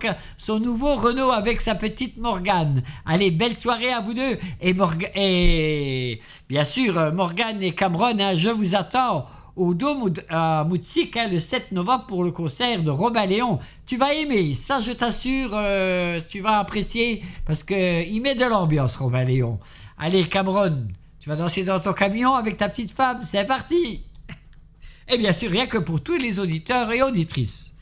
son nouveau Renault avec sa petite Morgane. Allez, belle soirée à vous deux. Et bien sûr, Morgane et Cameron, hein, je vous attends au Dôme à Moutzik le 7 novembre pour le concert de Robin Léon. Tu vas aimer, ça je t'assure, tu vas apprécier parce qu'il met de l'ambiance, Robin Léon. Allez, Cameron, tu vas danser dans ton camion avec ta petite femme, c'est parti. Et bien sûr, rien que pour tous les auditeurs et auditrices.